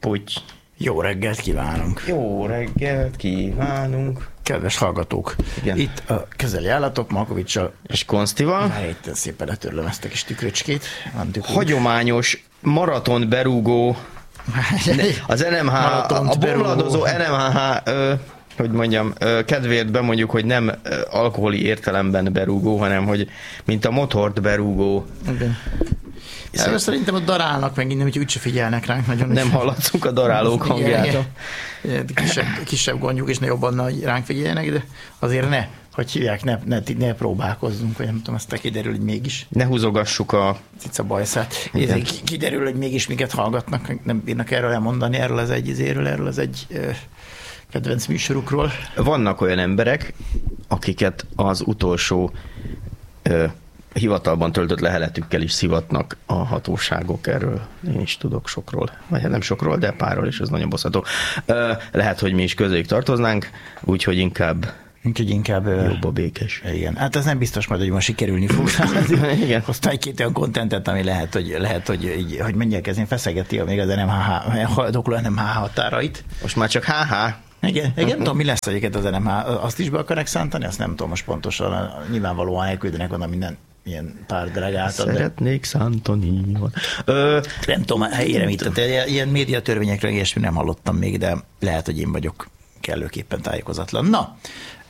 Puty. Jó reggelt kívánunk! Jó reggelt kívánunk! Kedves hallgatók! Igen. Itt a közeli állatok, Malkovics-sal és Konsztival. Már itt szépen letörlöm ezt a kis tükröcskét. Hagyományos maraton berúgó, az NMH, a bomladozó NMH, hogy mondjam, kedvéért bemondjuk, hogy nem alkoholi értelemben berúgó, hanem hogy mint a motort berúgó. Igen. Szerintem ott darálnak meg innen, hogy úgyse figyelnek ránk nagyon. Nem hallatszunk a darálók hangját. Kisebb gondjuk, és ne jobban hogy ránk figyeljenek, de azért ne, hogy hívják, ne próbálkozzunk, vagy nem tudom, aztán kiderül, hogy mégis. Ne húzogassuk a cica bajszát. Kiderül, hogy mégis miket hallgatnak, nem bírnak erről elmondani, erről az egy kedvenc műsorukról. Vannak olyan emberek, akiket az utolsó hivatalban töltött leheletükkel is szivatnak a hatóságok, erről én is tudok sokról, vagy nem sokról, de párról, és ez nagyon bosszató. Lehet, hogy mi is közéjük tartoznánk, úgyhogy inkább jobb a békés. Igen, hát ez nem biztos majd, hogy ma sikerülni fog. Igen. Hoztam egy-két olyan kontentet, ami lehet, hogy menjek ezen feszegeti még az NMH határait. Most már csak HH. Igen, nem tudom, mi lesz egyébként az NMH. Azt is be akarnak szántani? Azt nem tudom most pontosan. Nyilvánvalóan elküldenek onnan minden ilyen pár delegáltat. Szeretnék szántani. Nem tudom, helyére mit. Ilyen médiatörvényekről ilyesmi nem hallottam még, de lehet, hogy én vagyok kellőképpen tájékozatlan. Na,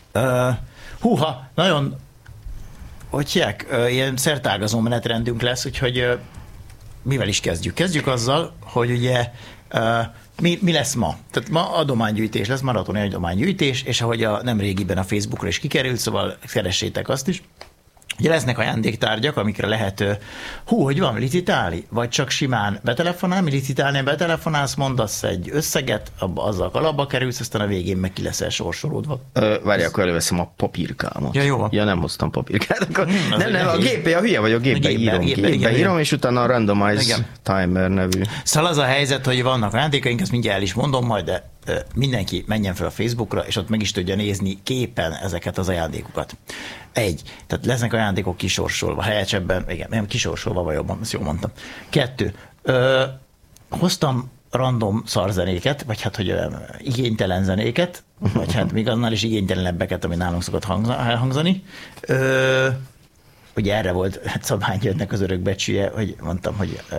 nagyon, hogy hívják, ilyen szertágazó menetrendünk lesz, úgyhogy mivel is kezdjük? Kezdjük azzal, hogy ugye mi lesz ma? Tehát ma adománygyűjtés lesz, maratoni adománygyűjtés, és ahogy nemrégiben a Facebookra is kikerült, szóval keressétek azt is. Ugye lesznek ajándéktárgyak, amikre lehet, hogy van, licitálni, vagy csak simán betelefonálni, licitálni, betelefonálsz, mondasz egy összeget, azzal kalapba kerülsz, aztán a végén meg ki leszel sorsolódva. Várj, akkor előveszem a papírkámat. Ja, jó. Ja, nem hoztam papírkát. Akkor nem, a gépbe, a hülye vagyok, gépbe írom, és utána a Randomize Timer nevű. Szóval az a helyzet, hogy vannak ajándékaink, ezt mindjárt el is mondom majd, de mindenki menjen fel a Facebookra, és ott meg is tudja nézni képen ezeket az ajándékokat. Tehát lesznek ajándékok kisorsolva, helyesebben, igen, nem kisorsolva, vagy jobban, ezt jól mondtam. 2. Hoztam random szarzenéket, vagy hát, hogy igénytelen zenéket, vagy hát még annál is igénytelenebbeket, ami nálunk szokott hangzani. Ugye erre volt Szabány Györgynek az örökbecsüje, hogy mondtam,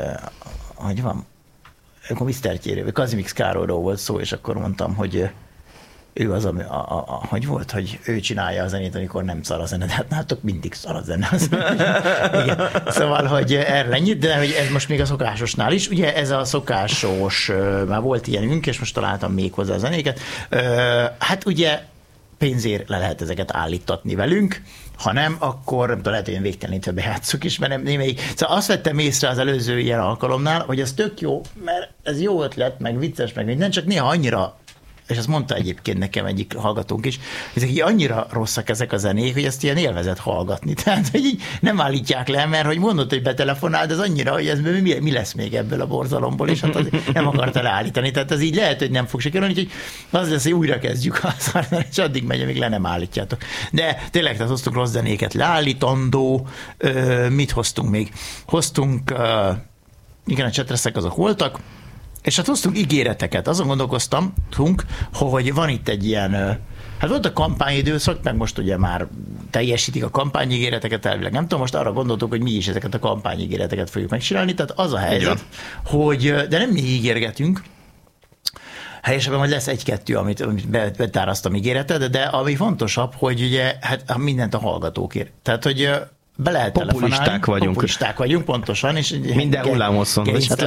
hogy van, akkor Mr. Tyéről, Kazimix Károlyról volt szó, és akkor mondtam, hogy ő az, hogy volt, hogy ő csinálja a zenét, amikor nem szar a zene, de hát nálatok mindig szar a zene. Igen. Szóval, hogy erre ennyit, de hogy ez most még a szokásosnál is. Ugye ez a szokásos, már volt ilyenünk, és most találtam még hozzá a zenéket. Hát ugye pénzért le lehet ezeket állítatni velünk, ha nem, akkor nem tudom, lehet, hogy én végtelenítve bejátszok is, mert némelyik. Szóval azt vettem észre az előző ilyen alkalomnál, hogy ez tök jó, mert ez jó ötlet, meg vicces, meg minden, csak néha annyira, és ezt mondta egyébként nekem egyik hallgatónk is, hogy ezek így annyira rosszak ezek a zenék, hogy ezt ilyen élvezet hallgatni. Tehát, hogy így nem állítják le, mert hogy mondod, hogy betelefonál, de az annyira, hogy ez mi lesz még ebből a borzalomból, és hát nem akarta leállítani. Tehát ez így lehet, hogy nem fog sikerülni, úgyhogy az lesz, hogy újra kezdjük és addig megy, amíg le nem állítjátok. De tényleg, tehát hoztunk rossz zenéket leállítandó, mit hoztunk még? Hoztunk, igen, a csetreszek azok voltak, és hát hoztunk ígéreteket. Azon gondolkoztam, hogy van itt egy ilyen, hát volt a kampányidőszak, meg most ugye már teljesítik a kampányígéreteket elvileg. Nem tudom, most arra gondoltuk, hogy mi is ezeket a kampányígéreteket fogjuk megcsinálni, tehát az a helyzet, hogy, de nem mi ígérgetünk, helyesebben majd lesz egy-kettő, amit betárasztam ígéretet, de ami fontosabb, hogy ugye hát mindent a hallgatókért. Tehát, hogy be lehet telefonálni. Populisták vagyunk, pontosan. És minden hullámosszon.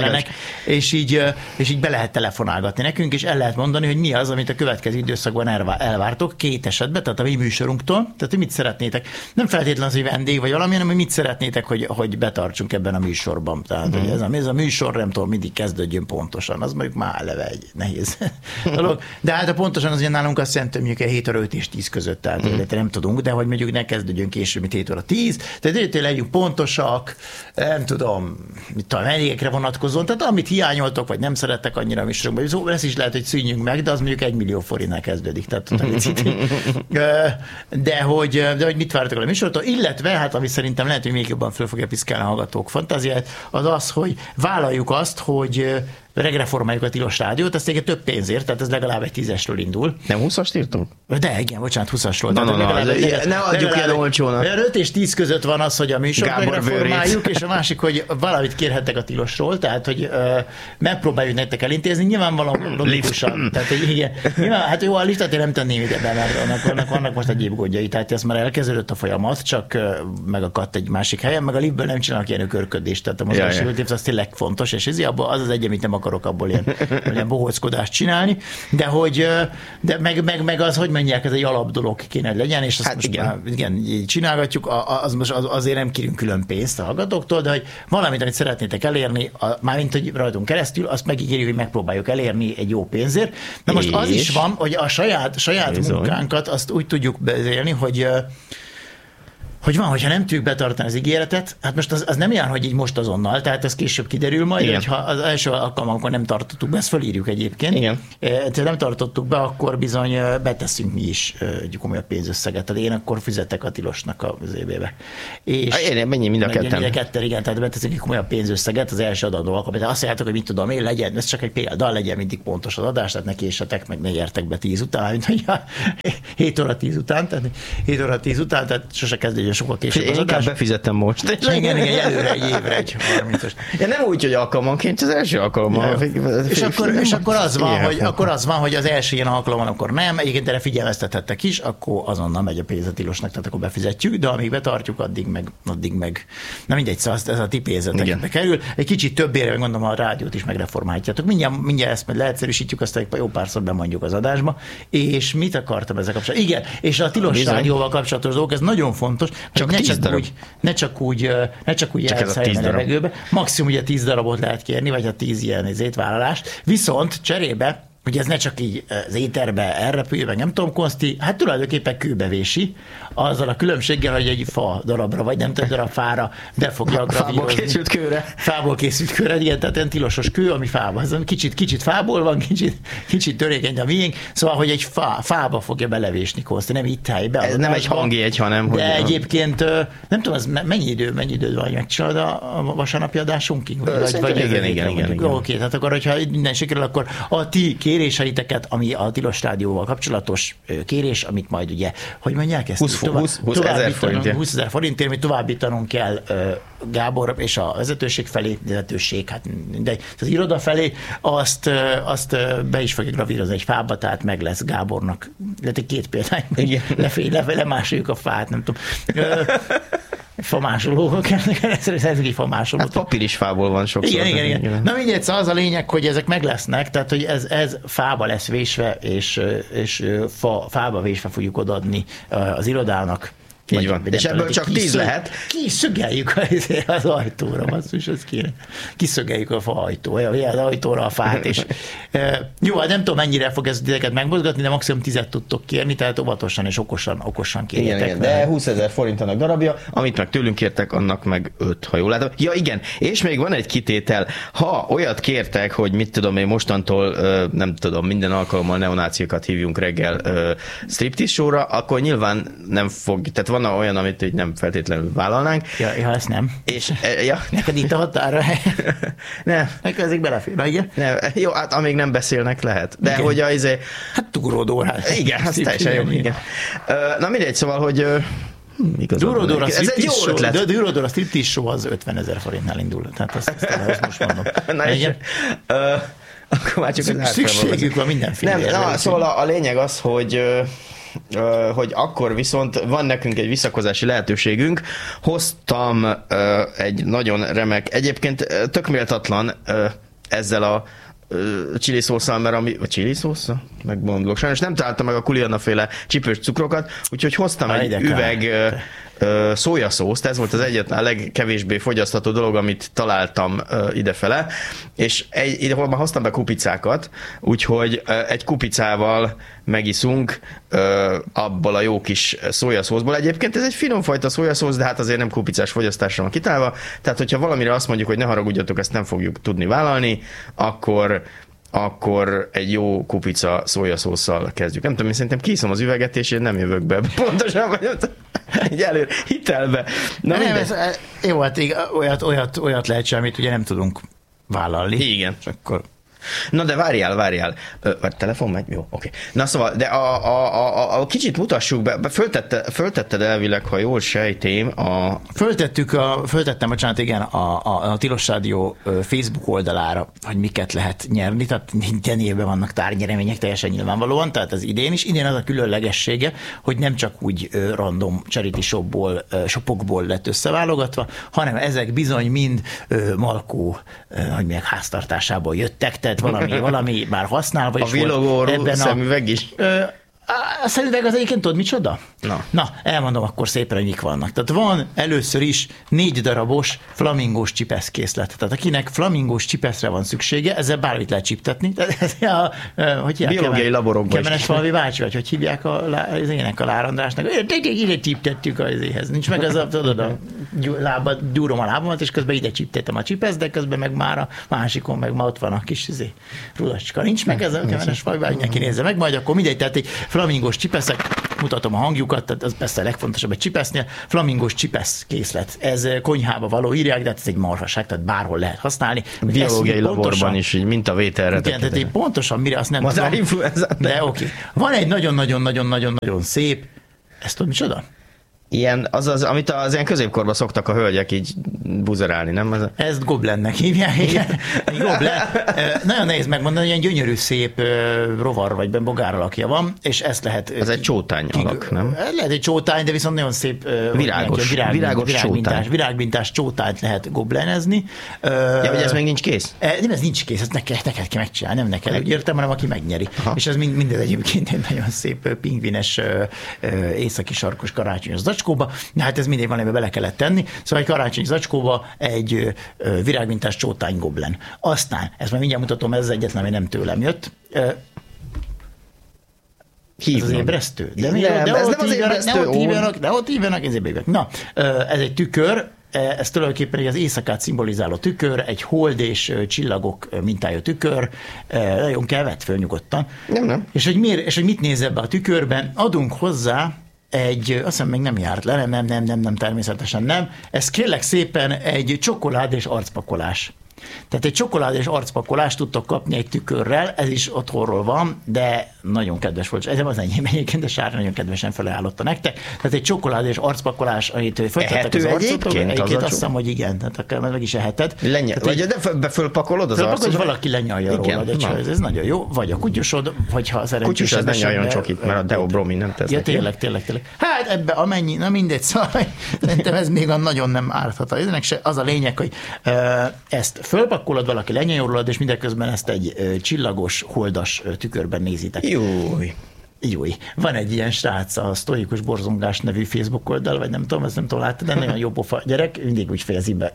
És így be lehet telefonálgatni nekünk, és el lehet mondani, hogy mi az, amit a következő időszakban elvártok, 2 esetben, tehát a mi műsorunktól, tehát hogy mit szeretnétek. Nem feltétlenül az, hogy vendég vagy valami, hanem hogy mit szeretnétek, hogy betartsunk ebben a műsorban. Tehát, hogy ez a műsor, nem tudom, mindig kezdődjön pontosan. Az mondjuk már eleve egy nehéz dolog. De hát a pontosan az, hogy nálunk azt jelenti, hogy mondjuk 7 óra 5 és 10 között, tehát nem tudunk, de hogy mondjuk ne kezdődjön később, mint 7 óra 10. Tehát legyünk pontosak, nem tudom, mit a vendégekre vonatkozóan, tehát amit hiányoltok, vagy nem szerettek annyira a műsorunkban, szóval ez is lehet, hogy szűnjünk meg, de az mondjuk 1 millió forintnál kezdődik. Tehát, de hogy mit vártok a műsortól, illetve, hát ami szerintem lehet, hogy még jobban föl fogja piszkálni a hallgatók fantáziát, az az, hogy vállaljuk azt, hogy megreformáljuk a tilos rádiót, ez tényleg több pénzért, tehát ez legalább egy 10-esről indul. Nem 20-ast írtunk? De igen, bocsánat, 20-asról. Ne adjuk ilyen olcsónak. 5 és 10 között van az, hogy a műsort megreformáljuk, és a másik, hogy valamit kérhettek a tilosról, tehát hogy megpróbáljuk nektek elintézni, nyilvánvalóan logikusan. Tehát, hogy igen, nyilván, hát jó, a listát én nem tenném ide be, mert annak vannak most egyéb gondjai, tehát ez már elkezdődött a folyamat, csak megakadt egy másik helyen, meg a liftből nem csinálnak ilyen ökörködést, tehát a mozgássérülés az tényleg fontos, és ez az egy, amit nem akarok abból ilyen bohóckodást csinálni, de meg az, hogy mondják, ez egy alap dolog kéne, hogy legyen, és azt hát most igen, így csinálgatjuk, azért nem kérünk külön pénzt a hallgatóktól, de hogy valamit, amit szeretnétek elérni, mármint, hogy rajtunk keresztül, azt megígérjük, hogy megpróbáljuk elérni egy jó pénzért. Na most az is van, hogy a saját munkánkat azt úgy tudjuk bezélni, hogy van, hogyha nem tudjuk betartani az ígéretet, hát most az nem jár, hogy így most azonnal, tehát ez később kiderül majd, hogyha az első alkalommal nem tartottuk be, ezt fölírjuk egyébként. Igen. Ha nem tartottuk be, akkor bizony beteszünk mi is egy komolyabb pénzösszeget. Tehát én akkor fizetek a tilosnak az évbe. És én mennyi mind a ketten? Igen, tehát beteszünk egy komolyabb pénzösszeget az első adandó alkalommal. Azt mondjátok, hogy mit tudom én, legyen, ez csak egy példa, legyen mindig pontos az adás, tehát ne késsetek, meg ne értek be 10 után, mint hogy 7 óra 10 után, tehát 7 óra 10 után, tehát sose kezdődjön sokkal később az adás. Befizettem most. Igen, előre egy évre, egy 30-as. Ja, nem úgy, hogy alkalmanként, az első alkalommal. És akkor az van, hogy az első ilyen alkalommal akkor nem, egyébként erre figyelmeztethettek is, akkor azonnal megy a pénz a tilosnak, tehát akkor befizetjük, de amíg betartjuk, addig meg. Na mindegy, szóval ez a ti pénzetekbe kerül. Egy kicsit többére, meg mondom, a rádiót is megreformáljátok. Mindjárt ezt leegyszerűsítjük, aztán jó párszor bemondjuk az adásba. És mit akartam ezzel kapcsolatban? Igen, és a tilos rádióval kapcsolatos dolgok, ez nagyon fontos, ne csak úgy elszálljon a levegőbe. Maximum ugye 10 darabot lehet kérni, vagy a 10 ilyen vállalást. Viszont cserébe, hogy ez ne csak így az éterbe elrepül, meg nem tudom, Konszti, hát tulajdonképpen kőbevési, azzal a különbséggel, hogy egy fa darabra, vagy nem tudom, darab fára, de fogja gravírozni. Fából készült kőre. Fából készült kőre, igen, tehát ilyen tilosos kő, ami fába. Ez kicsit fából van, kicsit törékeny a miénk, szóval, hogy egy fába fogja belevésni, Konszti, nem itt helyben. Ez nem egy hangjegy, hanem hogy... De egyébként, nem tudom, az mennyi idő van, megcsinálod a vasárnapi adásunkig? Igen. Oké, tehát akkor, hogyha minden sikerül, akkor a ti kéréseiteket, ami a tilos rádióval kapcsolatos kérés, amit majd ugye, hogy mondják ezt? 20 000 forintért. 20 000 forintért, mi továbbítanunk kell Gábor és a vezetőség felé, hát mindegy, az iroda felé, azt be is fogja gravírozni egy fába, tehát meg lesz Gábornak. Lehet, egy 2 példány, lemásoljuk a fát, nem tudom. Famásolók, ez egy famásoló. Hát papír is fából van sokszor. Igen. Na mindegy, szóval az a lényeg, hogy ezek meg lesznek, tehát hogy ez fába lesz vésve, és fába vésve fogjuk odaadni az irodának. Így van. És ebből csak 10 lehet. Kiszögeljük az ajtóra, basszus, az kéne. Kiszögeljük a fa az ajtóra a fát, és jó, hát nem tudom, mennyire fog ez titeket megmozgatni, de maximum 10 tudtok kérni, tehát óvatosan és okosan kérjetek. Igen, de 20 000 forintának darabja, amit meg tőlünk kértek, annak meg 5, ha jól látom. Ja, igen, és még van egy kitétel. Ha olyat kértek, hogy mit tudom én mostantól, nem tudom, minden alkalommal neonáciakat hívjunk reggel striptease showra, akkor nyilván nem fog, tehát van olyan, amit így nem feltétlenül vállalnánk. Ja, ezt nem. És, neked itt a határa. Nem. Neked ezek belefér, igen? Nem. Jó, hát amíg nem beszélnek, lehet. De igen. Hogy hát túródórá. Igen, az teljesen jó. Igen. Na mindegy, szóval, hogy Durodora striptease show az 50 000 forintnál indul. Tehát azt most mondom. Na igen. Akkor már csak szükségük van mindenféle. Szóval a lényeg az, hogy akkor viszont van nekünk egy visszakozási lehetőségünk. Hoztam egy nagyon remek, egyébként tök méltatlan ezzel a chili szószal, mert a chili szószal? Megmondok. Sajnos nem találtam meg a Kuliana-féle csípős cukrokat, úgyhogy hoztam egy üveg szójaszószt, ez volt az egyetlen legkevésbé fogyasztható dolog, amit találtam idefele, és ide már hoztam be kupicákat, úgyhogy egy kupicával megiszunk abból a jó kis szójaszószból. Egyébként ez egy finomfajta szójaszósz, de hát azért nem kupicás fogyasztásra van kitálva, tehát hogyha valamire azt mondjuk, hogy ne haragudjatok, ezt nem fogjuk tudni vállalni, akkor egy jó kupica szójaszósszal kezdjük. Nem tudom, én szerintem kiiszom az üveget, és én nem jövök be. Pontosan vagy egy előre hitelbe. Na, nem, jó, hát olyat lehet sem, amit ugye nem tudunk vállalni. Igen. És akkor Na de várjál. Telefon megy? Jó, oké. Na szóval, de a kicsit mutassuk be, föltetted elvileg, ha jól sejtém, Föltettem, bocsánat, igen, a Tilos Rádió Facebook oldalára, hogy miket lehet nyerni, tehát minden évben vannak tárgynyeremények, teljesen nyilvánvalóan, tehát az idén az a különlegessége, hogy nem csak úgy random charity shopokból lett összeválogatva, hanem ezek bizony mind Malkó, hogy még háztartásából jöttek, tehát valami már használva is volt. A villogó szemüveg is? A szemüveg az egyébként tudod micsoda? Na, elmondom akkor szépen, hogy mik vannak. Tehát van először is 4 darabos flamingós csipeszkészlet. Tehát akinek flamingós csipeszre van szüksége, ezzel bármit lehet csiptetni. Hogy biológiai laborokban is. Kemenes-Falvi bácsi, vagy hogy hívják az énekalár Andrásnak. Ide csiptettük az éhez. Nincs meg az tudod, gyúrom a lábamat, és közben ide csiptettem a csipeszt, de közben meg már a másikon meg ma ott van a kis rudacska. Nincs meg ez a Kemenes-Falvi bácsi, mindenki nézze meg, majd akkor mindegy, tehát egy flamingós csipeszek, mutatom a hangjukat, tehát az persze a legfontosabb egy csipesznél, flamingós csipesz készlet. Ez konyhába való írják, de ez egy marhaság, tehát bárhol lehet használni. Biológiai laborban is, így mintavételre. Igen, tehát pontosan mire azt nem tudom. De oké. Van egy nagyon-nagyon-nagyon-nagyon szép, ezt tudod micsoda? Ilyen, az, amit az ilyen középkorban szoktak a hölgyek így buzerálni, nem? Ezt goblennek hívják, igen. Goblen. Nagyon nehéz megmondani, ilyen gyönyörű, szép rovar vagy bogár alakja van, és ezt lehet... Ez egy csótány alak, nem? Lehet egy csótány, de viszont nagyon szép virágbintás csótányt lehet goblenezni. Ja, hogy ez még nincs kész? Nem, ez nincs kész, ezt neked kell megcsinálni, nem neked, úgy értem, hanem aki megnyeri. Aha. És ez mindez egyébként egy nagyon szép pingvines, északi sarkos karácsonyos zacskóba, de hát ez mindig valamiben bele kellett tenni, szóval egy karácsonyi zacskóba egy virágmintás csótány goblen. Aztán, ezt már mindjárt mutatom, ez egyetlen, ami nem tőlem jött. Ez az ébresztő? De ez nem az ébresztő. De ott hívjanak, ez ébresztő. Na, ez egy tükör, ez tulajdonképpen egy az éjszakát szimbolizáló tükör, egy hold és csillagok mintájú tükör, nagyon kell, vedd föl nyugodtan. Nem. És hogy mit néz ebbe a tükörben, adunk hozzá azt hiszem még nem járt le, nem, természetesen nem. Ez kérlek szépen egy csokolád és arcpakolás. Tehát egy csokolád és arcpakolást tudtok kapni egy tükörrel, ez is otthonról van, de nagyon kedves volt. Ez az enyém egyébként, de Sára nagyon kedvesen felajánlotta nektek. Tehát egy csokolád és arcpakolás, amit föltettek az arcotok. Egyébként azt hiszem, hogy igen, tehát akár meg is eheted. Vagy de fölpakolod az arcot? Hogy valaki lenyalja róla, ez nagyon jó. Vagy a kutyusod, vagy ha szerencsés. Kutyus, ez ne nyaljon csokit, mert a deobromin nem tesz. Ja, tényleg. Hát ebbe amennyi, na mindegy, szóval szerintem ez még a nagyon nem árthat. Ennek se az a lényeg, hogy ezt fölpakolod, valaki lenyalja rólad, és mindeközben ezt egy csillagos, holdas tükörben nézitek. Júj. Van egy ilyen srác, a Sztoikus Borzongás nevű Facebook oldal, vagy nem tudom, láttad, de nagyon jó pofa gyerek, mindig úgy fejezi be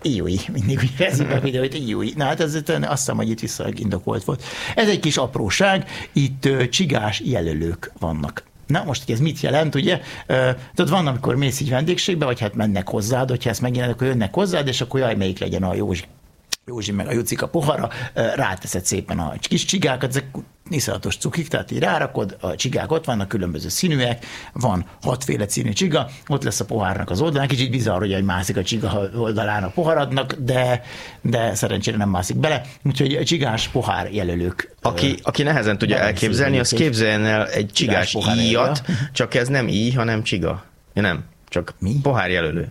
a videóit, júj. Na hát ez azt hiszem, hogy itt visszaindokolt volt. Ez egy kis apróság, itt csigás jelölők vannak. Na most, hogy ez mit jelent, ugye? Tudod, van, amikor mész így vendégségbe, vagy hát mennek hozzád, hogyha ezt megjelent, akkor jönnek hozzád, és akkor jaj, melyik legyen a Józsi meg a Jucika pohara, ráteszed szépen a kis csigákat, ezek iszonyatos cukik, tehát így rárakod, a csigák ott vannak, különböző színűek, van 6 féle színű csiga, ott lesz a pohárnak az oldalán, kicsit bizarr, hogy mászik a csiga oldalán a poharadnak, de szerencsére nem mászik bele, úgyhogy csigás pohár jelölők. Aki nehezen tudja elképzelni, az képzeljen el egy csigás íjat, csak ez nem íj, hanem csiga. Ja, nem, csak pohár jelölő.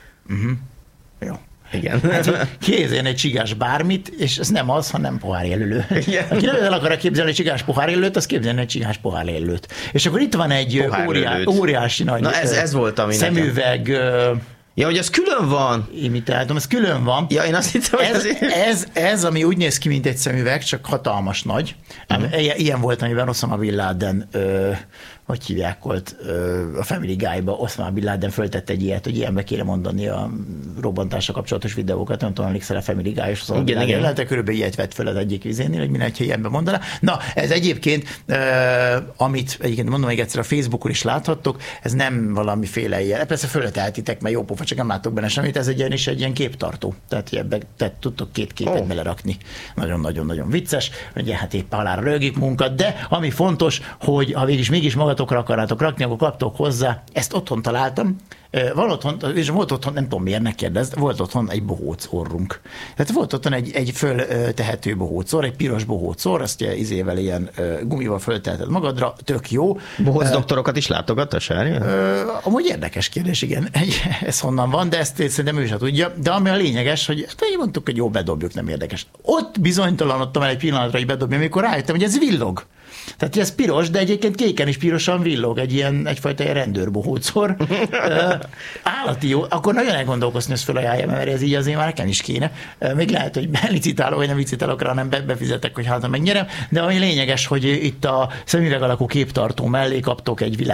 Jó. Igen. Hát, képzeljen egy csigás bármit, és ez nem az, hanem pohárjelölő. Aki nem el akar képzelni egy csigás pohárjelölőt, az képzeljen egy csigás pohárjelölőt. És akkor itt van egy óriási nagy ez volt, ami szemüveg. Ja, hogy ez külön van. Imitáltam, ez külön van. Ja, én azt hittem, hogy ez, ami úgy néz ki, mint egy szemüveg, csak hatalmas nagy. Ilyen volt, amiben Osama Bin Laden, hogy hívják volt a Family Guy-ba, Osama Bin Laden föltette egy ilyet, hogy ilyenbe kéne mondani a robbantással kapcsolatos videókat, nem tudom, emlékszel a Family Guy, és Osama Bin Laden lehet, körülbelül ilyet vett föl az egyik vizénél, hogy minden, ha ilyenbe mondaná. Na, ez egyébként, amit egyébként mondom még egyszer, a Facebookon is láthattok, ez nem valamiféle ilyen, persze fölöteltitek, mert jó pofa, csak nem látok benne semmit, ez egy ilyen képtartó, tehát tudtok 2 képet belerakni. Nagyon-nagyon-nagyon vicces, ugye hát épp halára rögik munkat, de ami fontos, hogy ha mégis magatokra akarnátok rakni, akkor kaptok hozzá. Ezt otthon találtam. Van otthon, és volt otthon, nem tudom miért, ne kérdezd, volt otthon egy bohóc orrunk. Tehát volt otthon egy föltehető bohóc orr, egy piros bohóc orr, azt izével ilyen gumival fölteheted magadra, tök jó. Bohóc doktorokat is látogatta, Sári? Amúgy érdekes kérdés, igen, ez honnan van, de ezt szerintem ő sem tudja. De ami a lényeges, hogy mondtuk, hogy jó, bedobjuk, nem érdekes. Ott bizonytalanodtam el egy pillanatra, hogy bedobjam, amikor rájöttem, hogy ez villog. Tehát ez piros, de egyébként kéken is pirosan villog, egyfajta rendőrbohócor. Állati jó. Akkor nagyon elgondolkozni, ezt felajánlja, mert ez így azért már nekem is kéne. Még lehet, hogy licitálok, vagy nem licitálok rá, hanem befizetek, hogy hát megnyerem. De ami lényeges, hogy itt a szemüveg alakú képtartó mellé kaptok egy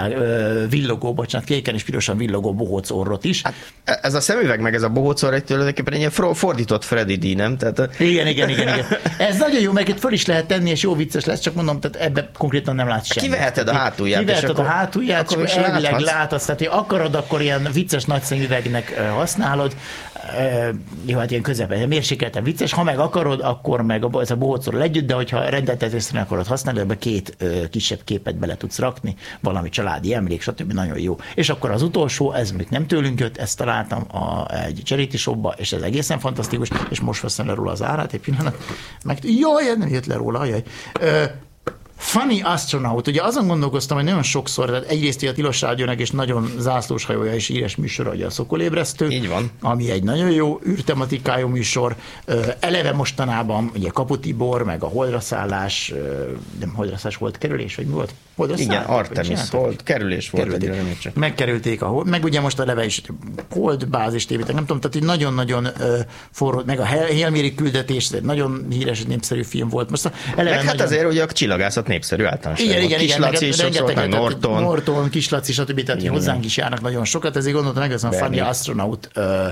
kéken és pirosan villogó bohócorrot is. Hát, ez a szemüveg meg ez a bohócor egy tulajdonképpen egy ilyen fordított Freddy D, nem? Tehát... Igen. Ez nagyon jó, meg itt föl is lehet tenni, és jó vicces lesz, csak mondom, tehát ebbe konkrétan nem látsz semmit. Kiveheted a hátulját. Kiveheted a hátulját, és elvileg láthatsz. Tehát, hogy akarod, akkor ilyen vicces nagy szemüvegnek használod. Jó, hát ilyen közepesen mérsékelten vicces. Ha meg akarod, akkor meg ez a bohócorral együtt, de hogyha rendeltetésre akarod használni, ebbe 2 kisebb képet bele tudsz rakni, valami családi emlék, stb. Nagyon jó. És akkor az utolsó, ez még nem tőlünk jött, ezt találtam egy charity shopba, és ez egészen fantasztikus, és most veszem le róla az árát, egy pillanat. Jaj, nem jött le róla, jaj. Funny Astronaut. Ugye azon gondolkoztam, hogy nagyon sokszor, tehát egyrészt a Tilos Rádiónak és nagyon zászlós hajója és híres műsor, ugye a Szokolébresztő. Így van. Ami egy nagyon jó űrtematikájú műsor. Eleve mostanában ugye Kapu Tibor, meg a Holdraszállás, nem Holdraszállás volt kerülés, vagy mi volt? Igen, Artemis volt, kerülés volt. Megkerülték meg ugye most eleve is Hold bázist építek, nem tudom, tehát egy nagyon-nagyon forró, meg a Hail Mary küldetés, egy nagyon híres, népszerű film volt. Most eleve meg hát azért ugye a csillagászat népszerű általánoságban. Igen, Kislaci is rengeteg, Norton, Kislaci, stb. Tehát hozzánk is járnak nagyon sokat, ezért gondoltam meg, ez a Funny Astronaut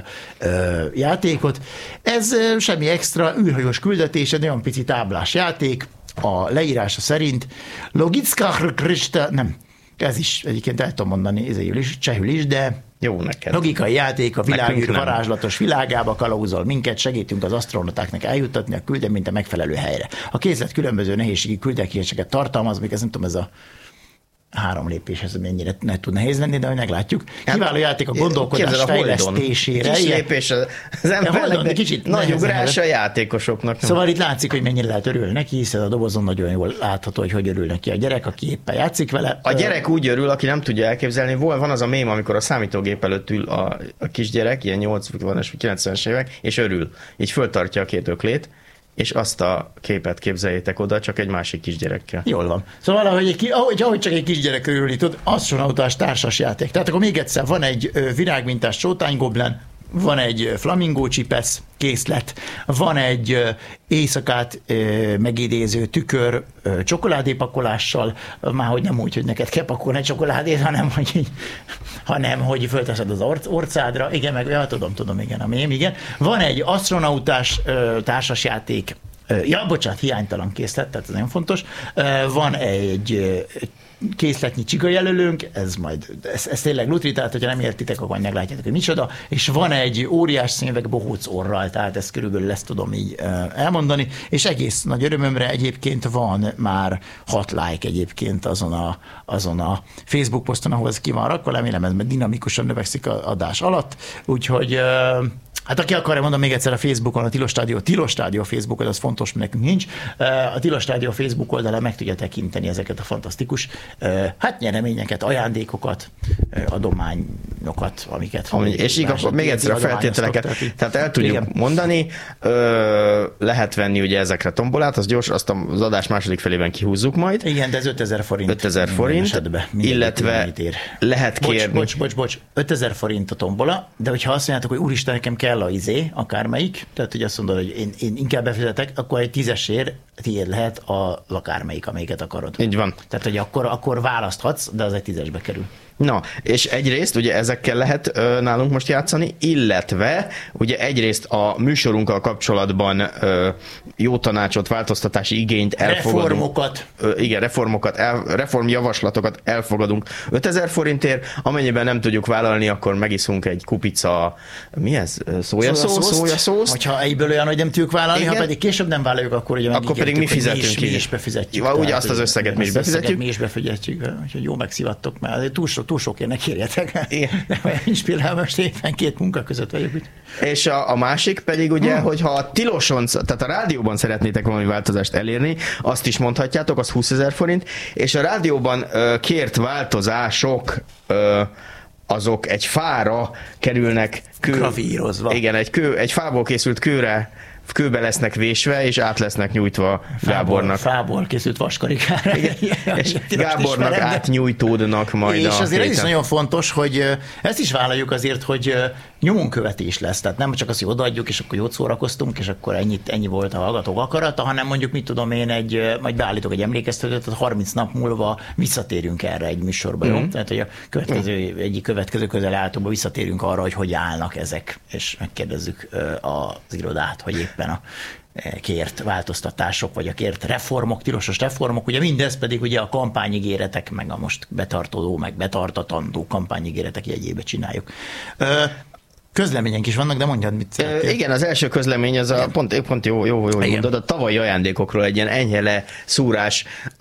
játékot. Ez semmi extra, űrhajós küldetés, egy nagyon pici táblás játék, a leírása szerint Logická Krista, nem, ez is egyébként el tudom mondani, csehül is, de jó neked. Logikai játék, a világűr varázslatos világába kalauzol minket, segítünk az asztronautáknak eljuttatni a küldeményt a megfelelő helyre. A készlet különböző nehézségi küldetéseket tartalmaz, még ez nem tudom, ez a 3 lépés, ez mennyire ne tud nehéz lenni, de hogy kiváló játék a gondolkodás fejlesztésére. Kis lépés az embernek, kicsit nagy ugrás a játékosoknak. Szóval itt látszik, hogy mennyire lehet örülni neki, hiszen a dobozon nagyon jól látható, hogy örül neki a gyerek, aki éppen játszik vele. A gyerek úgy örül, aki nem tudja elképzelni. Van az a mém, amikor a számítógép előtt ül a kisgyerek, ilyen 80-as vagy 90-es évek, és örül. Így föltartja a 2 öklét, és azt a képet képzeljétek oda, csak egy másik kisgyerekkel. Jól van. Szóval, ahogy csak egy kisgyerek örülni tud, astronautás társas játék. Tehát akkor még egyszer van egy virágmintás csótánygoblen, van egy flamingó csipesz készlet, van egy éjszakát megidéző tükör csokoládépakolással, már hogy nem úgy, hogy neked kell pakolni csokoládét, hanem hogy fölteszed az orcádra, igen, meg ja, tudom, igen, a mém, igen. Van egy astronautás társasjáték, hiánytalan készlet, tehát ez nagyon fontos. Van egy készletnyi csigajelölőnk, ez tényleg lutri, tehát hogyha nem értitek, akkor meglátjátok, hogy micsoda, és van egy óriás szemüveg bohóc orral, tehát ezt körülbelül ezt tudom így elmondani, és egész nagy örömömre egyébként van már 6 like egyébként azon a Facebook poszton, ahol ez ki van rakva, remélem ez dinamikusan növekszik az adás alatt, úgyhogy hát aki akarja, mondom még egyszer a Facebookon, a Tilos Rádió Facebookon, az fontos, mert nekünk nincs. A Tilos Rádió Facebook oldalán meg tudja tekinteni ezeket a fantasztikus nyereményeket, ajándékokat, adományokat, amiket... És akkor még egyszer a feltételeket, tehát el tudjuk mondani, lehet venni ugye ezekre tombolát, az gyors, azt az adás második felében kihúzzuk majd. Igen, de ez 5000 forint. 5000 forint, esetben, illetve lehet kérni... Bocs, 5000 forint a tombola, de hogyha azt mondjátok, hogy úristen, nekem kell a akármelyik, tehát hogy azt mondod, hogy én inkább befizetek, akkor egy 10-esért tiéd lehet akármelyik, amelyiket akarod. Így van. Tehát, hogy akkor választhatsz, de az egy 10-esbe kerül. Na, és egyrészt ugye ezekkel lehet nálunk most játszani, illetve ugye egyrészt a műsorunkkal kapcsolatban jó tanácsot, változtatási igényt elfogadunk. Reformokat. Reformjavaslatokat elfogadunk 5000 forintért, amennyiben nem tudjuk vállalni, akkor megiszunk egy kupica, mi ez? Szójaszósz? Hogyha egyből olyan, hogy nem tudjuk vállalni, igen. Ha pedig később nem vállaljuk, akkor ugye akkor pedig pedig mi fizetünk mi is befizetjük. Ugye azt az összeget mi is befizetjük. Mi is befizetjük, úgyhogy jó megszivattok, mert azért túl sokért ne kérjetek. De nincs például most éppen 2 munka között vagyok. És a másik pedig ugye, hogyha a tiloson, tehát a rádióban szeretnétek valami változást elérni, azt is mondhatjátok, az 20 000 forint, és a rádióban kért változások azok egy fára kerülnek gravírozva. Igen, egy fából készült kőbe lesznek vésve, és át lesznek nyújtva Gábornak. Fából készült vaskarikára. És Gábornak átnyújtódnak majd és azért ez is nagyon fontos, hogy ezt is vállaljuk azért, hogy nyomonkövetés lesz. Tehát nem csak azt, hogy odaadjuk, és akkor jót szórakoztunk, és akkor ennyi volt a hallgatók akarata, hanem mondjuk, mit tudom én, majd beállítok egy emlékeztetőt, tehát 30 nap múlva visszatérünk erre egy műsorba, jó? Tehát, hogy a következő közelállítóban visszatérünk arra, hogy állnak ezek, és megkérdezzük az irodát, hogy éppen a kért változtatások, vagy a kért reformok, tilosos reformok, ugye mindez pedig ugye a kampányigéretek, meg a most betartoló, meg betartatandó kampányigéretek jegyébe csináljuk. Közlemények is vannak, de mondjad, mit szeretnél. Igen, az első közlemény, az a pont jó mondod, a tavalyi ajándékokról egy ilyen enyhe leszúrás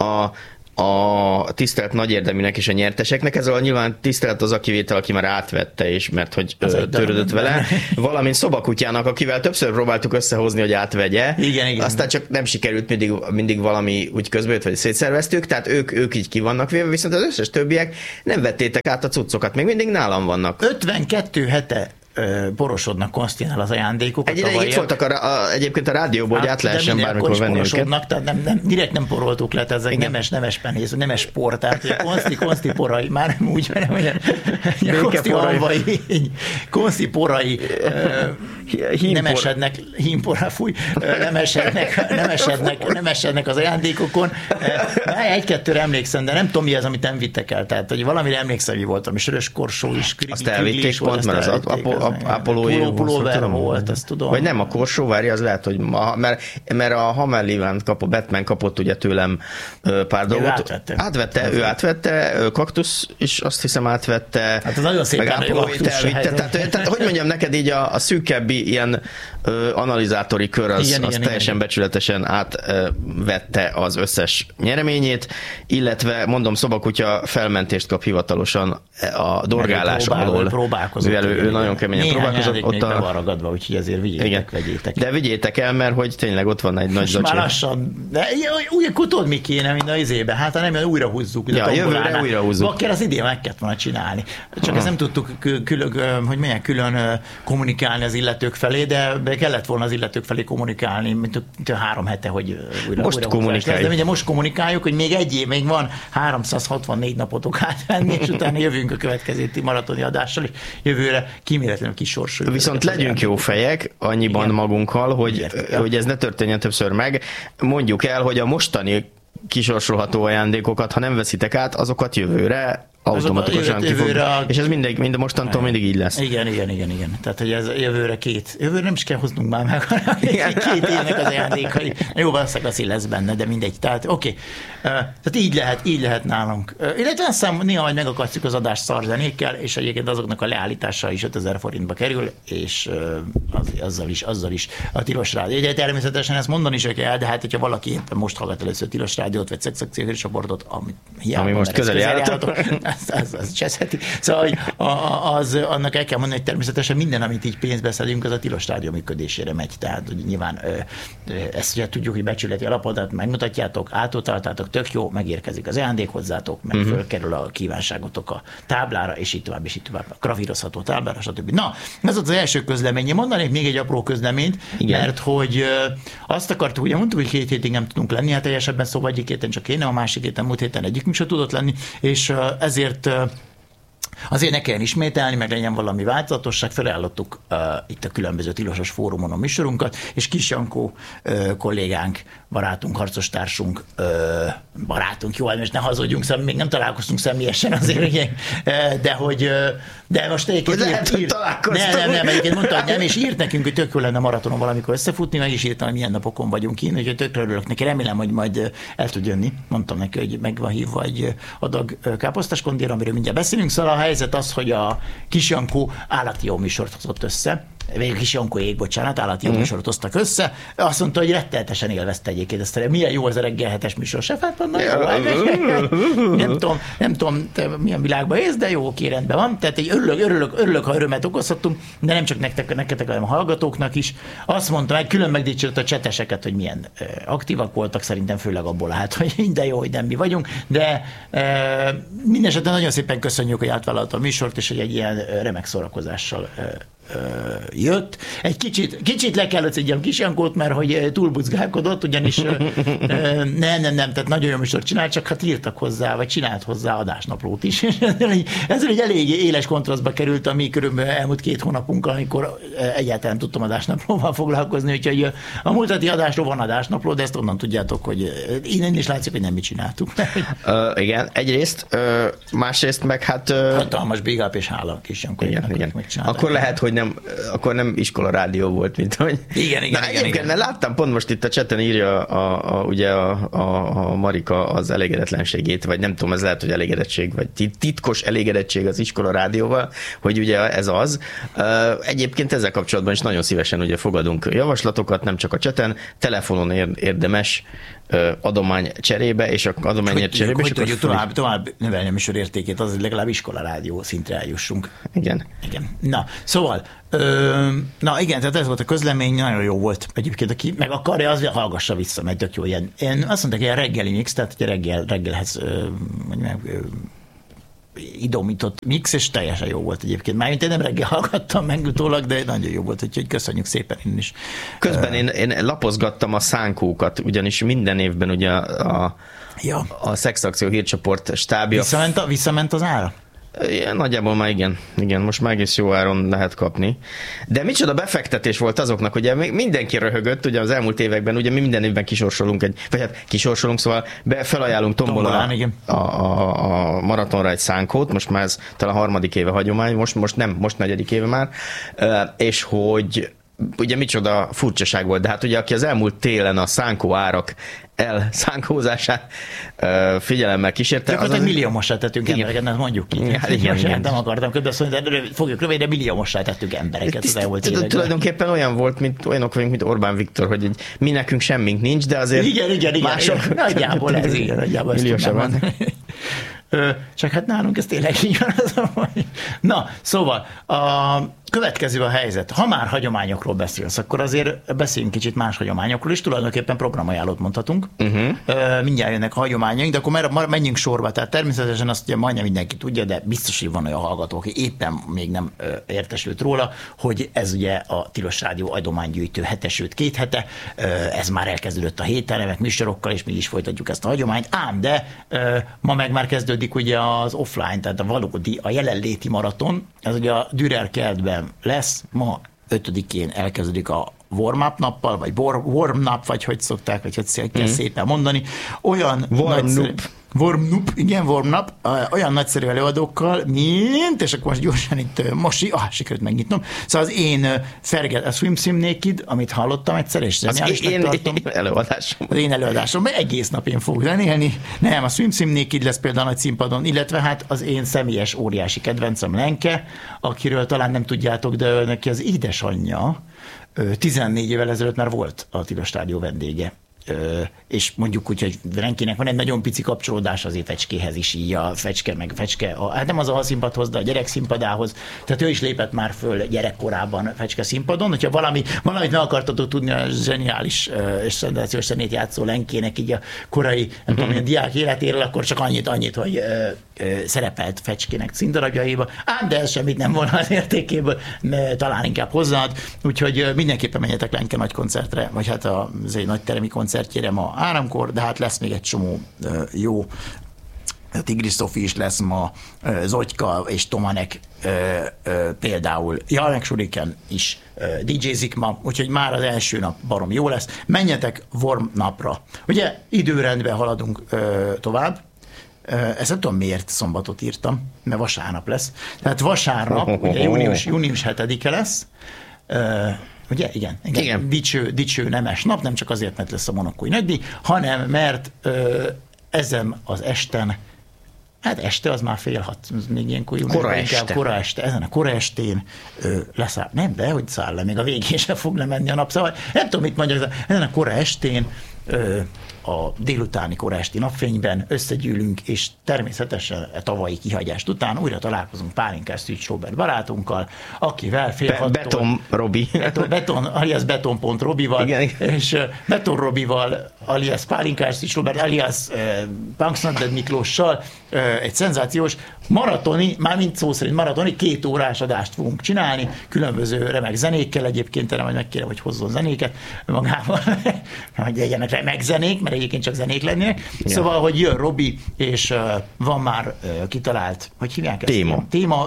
a tisztelt nagy érdeműnek és a nyerteseknek. Ezzel nyilván tisztelt az a kivétel, aki már átvette, és mert hogy törődött vele, valamint Szobakutyának, akivel többször próbáltuk összehozni, hogy átvegye. Igen. Aztán csak nem sikerült, mindig valami úgy közbejött, vagy szétszerveztük, tehát ők így ki vannak véve, viszont az összes többiek nem vettétek át a cuccokat, még mindig nálam vannak. 52 hete porosodnak Konsztinál az ajándékok. Egy ideig itt voltak egyébként a rádióból, hogy át lehessen bármikor venni őket. Tehát direkt nem poroltuk le, tehát ezek nemes penész, nemes sport, tehát Konszti porai, már nem úgy, hanem Konszti alvai, Konszti porai nem esednek az ajándékokon. Egy-kettőre emlékszem, de nem tudom, mi az, amit nem vittek el. Tehát, hogy valamire emlékszem, hogy volt, ami sörös korsó is. Azt elvitték pont, mert az pulóver volt, azt tudom. Vagy nem, a korsó, várja, az lehet, hogy mert a Hammer Batman kapott ugye tőlem pár dolgot. Ő átvette, Kaktusz is azt hiszem átvette. Hát nagyon szépen tehát, hogy mondjam neked, így a szűkebbi ilyen analizátori kör az teljesen becsületesen átvette az összes nyereményét, illetve mondom, Szobakutya felmentést kap hivatalosan a dorgálás alól. Mivel ő nagyon keményen próbálkozott. Ott be van ragadva, úgyhogy azért vegyétek. De vigyétek el, mert hogy tényleg ott van egy nagy zacsi. Már lassan. De úgy tudod, mi kéne, mint az izébe. Hát ha nem, újra húzzuk. Jövőre újra húzzuk. Akkor az idén meg kellett volna csinálni. Csak ezt nem tudtuk külön kommunikálni az illetők felé, de kellett volna az illetők felé kommunikálni, mint 3 hete, hogy újra kommunikáljuk. De ugye most kommunikáljuk, hogy még egy év, még van 364 napotok átvenni, és utána jövünk a következő maratoni adással, és jövőre kíméletlenül kisorsoljuk. Viszont legyünk jó fejek annyiban magunkkal, hogy ez ne történjen többször meg. Mondjuk el, hogy a mostani kisorsolható ajándékokat, ha nem veszitek át, azokat jövőre automatikusan és ez mostantól mindig így lesz. Igen. Tehát, hogy ez jövőre nem is kell hoznunk már meg, 2 évnek az ajándékai. Jó, valószínűleg az lesz benne, de mindegy. Tehát oké. Tehát így lehet nálunk. Illetve aztán néha majd megakadjuk az adást szarzenékkel, és egyébként azoknak a leállítása is 5000 forintba kerül, és azzal is a Tilos Rádió. Ugye természetesen ezt mondani is kell, de hát, hogyha valaki éppen most hallgat először Tilos Rádiót, vagy szexakciós csoportot, ami most közeli járatok, az cseszheti. Szóval annak el kell mondani, hogy természetesen minden, amit így pénzbe szedünk, az a Tilos Rádió működésére megy. Tehát hogy nyilván ezt ugye tudjuk, hogy becsületi alapodat megmutatjátok, átutaltátok, tök jó, megérkezik az ajándék hozzátok, meg fölkerül a kívánságotok a táblára, és így tovább, gravírozható táblára, stb. Na, ez az első közlemény. Én mondanék még egy apró közleményt, mert hogy azt akartuk, ugye mondtuk, hogy 2 hétig nem tudunk lenni, hát teljesebben szóval egyik héten csak én, a másik héten, múlt héten egyikünk sem tudott lenni, és ezért azért ne kelljen ismételni, meg legyen valami változatosság, felajánlottuk itt a különböző tilosos fórumon a műsorunkat, és Kis Jankó kollégánk, barátunk, harcostársunk, jó, most ne hazudjunk, még nem találkoztunk személyesen azért, de most egyébként egyébként mondta, hogy nem, és írt nekünk, hogy tök jó lenne maratonon valamikor összefutni, meg is írtam, hogy milyen napokon vagyunk kint, úgyhogy tökre örülök neki, remélem, hogy majd el tud jönni. Mondtam neki, hogy meg van hívva egy adag káposztás kondír, amiről mindjárt beszélünk. Szóval a helyzet az, hogy a Kis Jankó állati jó műsort hozott össze, végül is Jankóék, bocsánat, állati műsorot hoztak össze, azt mondta, hogy rettenetesen élvezte egyébként ezt, milyen jó az a reggel 7-es műsor, nem tudom, te milyen világban élsz, de jó, oké, rendben van, tehát egy örülök, ha örömet okozhatunk, de nem csak nektek, hanem a hallgatóknak is. Azt mondta, hogy külön megdicsért a cseteseket, hogy milyen aktívak voltak, szerintem főleg abból állt, hogy de jó, hogy nem mi vagyunk, de mindenesetre nagyon szépen köszönjük, hogy átvállalta a műsort, és hogy egy ilyen remek szórakozással jött. Egy kicsit le kellett szedjem Kis Jankót, mert hogy túlbuzgálkodott, ugyanis nem, tehát nagyon jó műsort csinált, csak hát írtak hozzá, vagy csinált hozzá adásnaplót is. Ezzel egy elég éles kontrasztba került a mi körülbelül elmúlt 2 hónapunkkal, amikor egyáltalán tudtam adásnaplóval foglalkozni, úgyhogy a múlt heti adásról van adásnapló, de ezt onnan tudjátok, hogy innen is látszik, hogy nem mit csináltuk. Igen, egyrészt, másrészt meg hát... Hatalmas big up és hála Kis Jankó. Igen. Akkor lehet, hogy akkor nem iskola rádió volt, mint hogy... Igen. Mert láttam, pont most itt a chaten írja ugye a Marika az elégedetlenségét, vagy nem tudom, ez lehet, hogy elégedettség, vagy titkos elégedettség az iskola rádióval, hogy ugye ez az. Egyébként ezzel kapcsolatban is nagyon szívesen ugye fogadunk javaslatokat, nem csak a chaten, telefonon érdemes adomány cserébe, és adományért cserébe. Hogy tudjuk tovább növelni a műsor értékét, az, hogy legalább iskola rádió szintre eljussunk. Igen. Na, szóval, igen, tehát ez volt a közlemény, nagyon jó volt egyébként, aki meg akarja, az hallgassa vissza, mert tök jó ilyen. Én azt mondták, hogy a reggeli mix, tehát egy reggelhez idomított mix, és teljesen jó volt egyébként. Mármint én nem reggel hallgattam meg utólag, de nagyon jó volt, úgyhogy köszönjük szépen én is. Közben én lapozgattam a szánkókat, ugyanis minden évben ugye a Szexakció hírcsoport stábja... Visszament az ára? Igen, nagyjából már igen, most már egész jó áron lehet kapni. De micsoda befektetés volt azoknak, ugye mindenki röhögött, ugye az elmúlt években, ugye mi minden évben kisorsolunk szóval felajánlunk tombolán a maratonra egy szánkót, most már ez talán 3. éve hagyomány, most 4. éve már, és hogy ugye micsoda furcsaság volt, de hát ugye aki az elmúlt télen a szánkó árak elszánkózását figyelemmel kísérte. Gyakorlatilag milliómossá tettünk embereket, nem mondjuk ki. Igen. Nem akartam közbeszólni, de fogjuk rövidre, milliómossá tettünk embereket az elmúlt években. Tulajdonképpen olyanok vagyunk, mint Orbán Viktor, hogy mi nekünk semmink nincs, de azért igen. mások... Nagyjából ez így, nagyjából ezt tudnám mondani. Csak hát nálunk ez tényleg így van. Na, szóval a következő a helyzet. Ha már hagyományokról beszélsz, akkor azért beszéljünk kicsit más hagyományokról is. Tulajdonképpen programajánlót mondhatunk. Mindjárt jönnek a hagyományaink, de akkor már menjünk sorba. Tehát természetesen azt ugye majdnem mindenki tudja, de biztos, hogy van olyan hallgató, aki éppen még nem értesült róla, hogy ez ugye a Tilos Rádió adománygyűjtő hete, sőt 2 hete. Ez már elkezdődött a héten, remek műsorokkal, és mi is folytatjuk ezt a hagyományt. Ám, de ma meg már kezdődik ugye az offline, tehát a valódi, a jelenléti maraton. Ez ugye a Dürer kertben lesz, ma 5-én elkezdődik a warm-up nappal, vagy warm-up, vagy hogy szokták, vagy hogy kell szépen mondani. Olyan warm-up, olyan nagyszerű előadókkal, mint, és akkor most gyorsan itt, sikerült megnyitnom. Szóval az én Ferget, a Swim Sim Naked, amit hallottam egyszer, és zseniálisnak tartom. Az én előadásom, mert egész nap én fogok zenélni. Nem, a Swim Sim Naked lesz például nagy színpadon, illetve hát az én személyes óriási kedvencem Lenke, akiről talán nem tudjátok, de neki az édesanyja 14 évvel ezelőtt már volt a Tilos Rádió vendége. És mondjuk úgy, hogy Renkének van egy nagyon pici kapcsolódás azért Fecskéhez is, így a Fecske, hát nem az a halszínpadhoz, de a gyerek színpadához, tehát ő is lépett már föl gyerekkorában Fecske színpadon, hogyha valamit meg akartatok tudni a zseniális és szenzációs zenét játszó Lenkének így a korai, nem tudom, a diák életéről, akkor csak annyit, hogy szerepelt Fecskének színdarabjaiba, ám de ez semmit nem volna az értékéből, talán inkább hozzáad, úgyhogy mindenképpen menjetek Lenke nagy koncertre, vagy hát az egy nagy teremi koncertjére ma 3-kor, de hát lesz még egy csomó jó, Tigris Szofi is lesz ma, Zogyka és Tomanek például, Jalnek Suriken is DJ-zik ma, úgyhogy már az első nap barom jó lesz. Menjetek warm napra. Ugye időrendben haladunk tovább. Ezt nem tudom, miért szombatot írtam, mert vasárnap lesz. Tehát vasárnap, ugye június 7-e lesz, ugye? Igen. Dicső nemes nap, nem csak azért, mert lesz a monokói nagydíj, hanem mert ezen az esten Hát este az már 5:30, még ilyenkor kora este. Ezen a kora estén leszáll. Nem, de hogy száll le, még a végén sem fog lemenni a nap. Szóval nem tudom, mit mondjak, ezen a kora estén a délutáni kora esti napfényben összegyűlünk, és természetesen a tavalyi kihagyást után újra találkozunk Pálinkás Szűcs Robert barátunkkal, akivel Beton Robi. Beton, alias Beton.Robival, és Beton Robival, alias Pálinkás Szűcs Robert, alias Punksnodded Miklóssal egy szenzációs maratoni, mármint szó szerint maratoni 2 órás adást fogunk csinálni, különböző remek zenékkel, egyébként erre majd megkérem, hogy hozzon zenéket magával, hogy legyenek remek zenék, mert egyébként csak zenék lennének. Ja. Szóval, hogy jön Robi, és van már kitalált, hogy hívják ezt?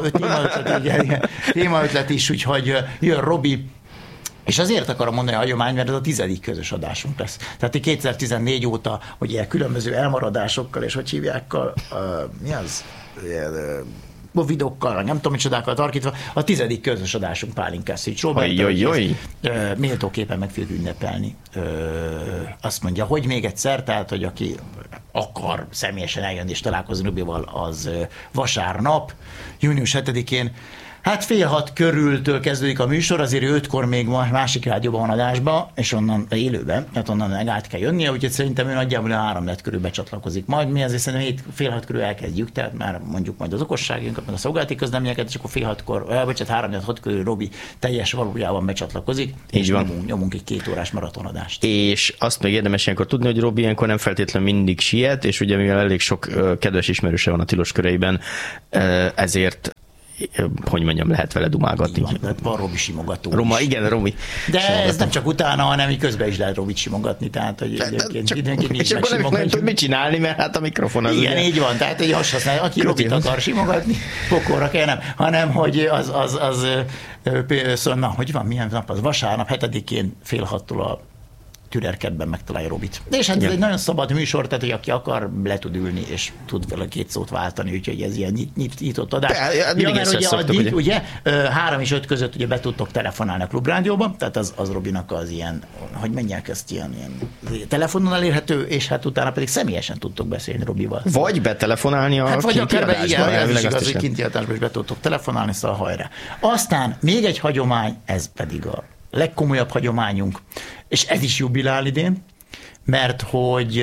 Téma ötlet is, úgyhogy jön Robi, és azért akarom mondani a hagyomány, mert ez a 10. közös adásunk lesz. Tehát 2014 óta, hogy ilyen különböző elmaradásokkal, és hogy hívjákkal, mi az? Covidokkal, nem tudom, micsodákkal tarkítva, a 10. közös adásunk Pálinkás Szűcs Robert. Méltóképpen meg fogjuk ünnepelni. Azt mondja, hogy még egyszer, tehát, hogy aki akar személyesen eljönni és találkozni Robival, az vasárnap, június 7-én, hát 5:30 körültől kezdődik a műsor, azért 5-kor még másik rádióban van adásba, és onnan élőben, tehát onnan meg át kell jönnie, úgyhogy szerintem ő nagyjából 3-4 körül becsatlakozik. Majd mi azért szerintem 5:30 körül elkezdjük, tehát már mondjuk majd az okosságunkat, meg a szolgálati közleményeket, és akkor 3-4-6 körül Robi teljes valójában becsatlakozik, és nyomunk egy 2 órás maratonadást. És azt még érdemes ilyenkor tudni, hogy Robi ilyenkor nem feltétlenül mindig siet, és ugye mivel elég sok kedves ismerőse van a tilos köreiben, ezért hogy mondjam, lehet vele dumálgatni. Van Robi simogató. Igen, Robi. De ez nem csak utána, hanem így közben is lehet Robit simogatni, tehát hogy időnként és akkor nem tud mit csinálni, mert hát a mikrofon az. Igen, ugye... így van, tehát hogy azt használja, aki Robit akar simogatni, pokorra kell nem, hanem hogy szóval, hogy van, milyen nap az? Vasárnap 7-én 5:30 a Türerkedben megtalálja Robit. És hát ez egy nagyon szabad műsor, tehát hogy aki akar, le tud ülni, és tud vele 2 szót váltani, úgyhogy ez ilyen nyitott adás. Mert ugye addig, ugye 3 és 5 között ugye be tudtok telefonálni a Klubrádióba, tehát az Robinak az ilyen, hogy mondják ezt, ilyen telefonon elérhető, és hát utána pedig személyesen tudtok beszélni Robival. Vagy betelefonálni a kinti adásba. Ez is igaz, hogy kinti adásba is be tudtok telefonálni, szóval hajrá. Aztán még egy hagyomány, ez pedig a legkomolyabb hagyományunk, és ez is jubilál idén, mert hogy